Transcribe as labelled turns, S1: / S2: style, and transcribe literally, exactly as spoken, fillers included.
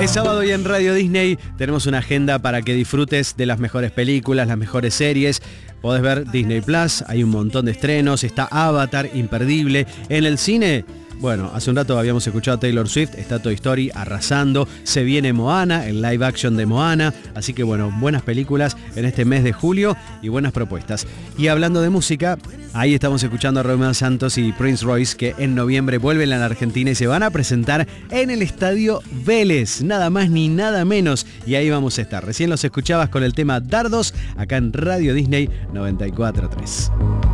S1: Es sábado y en Radio Disney tenemos una agenda para que disfrutes de las mejores películas, las mejores series. Podés ver Disney Plus, hay un montón de estrenos, está Avatar, imperdible. En el cine, bueno, hace un rato habíamos escuchado a Taylor Swift, está Toy Story arrasando, se viene Moana, el live action de Moana, así que bueno, buenas películas en este mes de julio y buenas propuestas. Y hablando de música, ahí estamos escuchando a Romeo Santos y Prince Royce, que en noviembre vuelven a la Argentina y se van a presentar en el Estadio Vélez, nada más ni nada menos, y ahí vamos a estar. Recién los escuchabas con el tema Dardos, acá en Radio Disney noventa y cuatro punto tres.